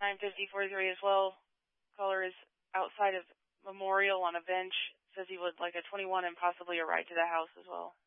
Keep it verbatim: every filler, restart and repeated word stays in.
nine fifty forty-three as well. Caller is outside of Memorial on a bench. Says he would like a twenty-one and possibly a ride to the house as well.